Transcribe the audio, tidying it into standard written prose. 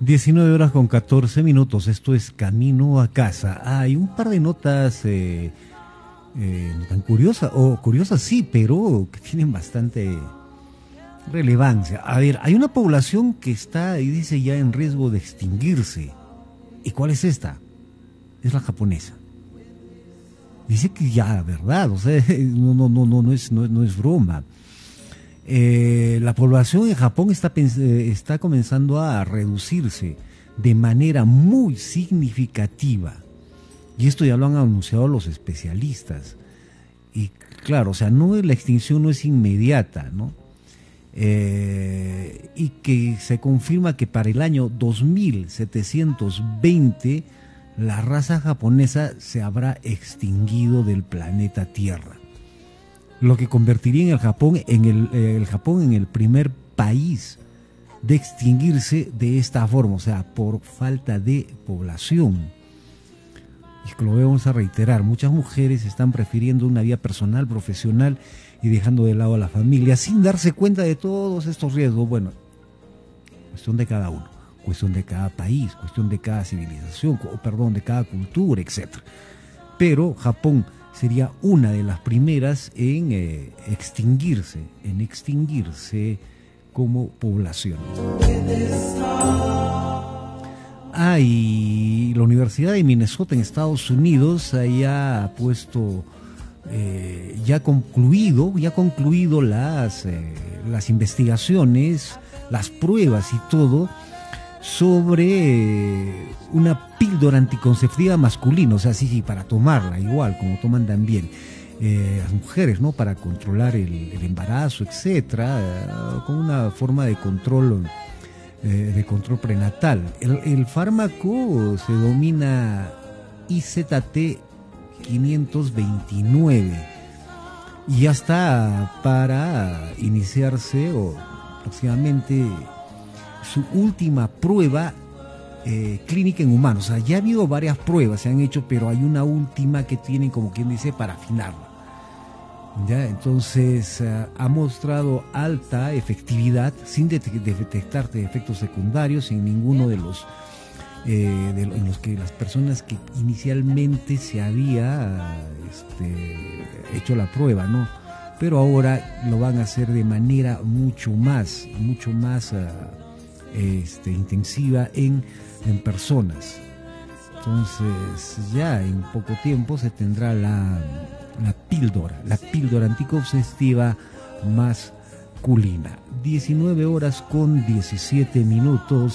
19 horas con 14 minutos, esto es Camino a Casa. Hay un par de notas tan curiosas sí, pero que tienen bastante relevancia. A ver, hay una población que está, y dice, ya en riesgo de extinguirse. ¿Y cuál es esta? Es la japonesa. Dice que ya, ¿verdad? O sea, no es broma. La población en Japón está comenzando a reducirse de manera muy significativa. Y esto ya lo han anunciado los especialistas. Y claro, o sea, la extinción no es inmediata, ¿no? Y que se confirma que para el año 2720 la raza japonesa se habrá extinguido del planeta Tierra, lo que convertiría en el Japón en el primer país de extinguirse de esta forma, o sea, por falta de población. Y que lo vamos a reiterar, muchas mujeres están prefiriendo una vida personal, profesional y dejando de lado a la familia sin darse cuenta de todos estos riesgos. Bueno, cuestión de cada uno, cuestión de cada país, cuestión de cada civilización, de cada cultura, etc. Pero Japón sería una de las primeras en extinguirse como población. Y la Universidad de Minnesota en Estados Unidos ha puesto, ya concluido las investigaciones, las pruebas y todo sobre una píldora anticonceptiva masculina, o sea, sí, para tomarla igual como toman también las mujeres, ¿no? Para controlar el embarazo, etcétera, con una forma de control prenatal. El fármaco se denomina IZT 529 y ya está para iniciarse próximamente su última prueba clínica en humanos. O sea, ya ha habido varias pruebas, se han hecho, pero hay una última que tienen, como quien dice, para afinarla. ¿Ya? Entonces ha mostrado alta efectividad sin detectar efectos secundarios en ninguno de los en los que las personas que inicialmente se había hecho la prueba, ¿no? Pero ahora lo van a hacer de manera mucho más intensiva en personas. Entonces ya en poco tiempo se tendrá la píldora anticonceptiva masculina. 19 horas con 17 minutos.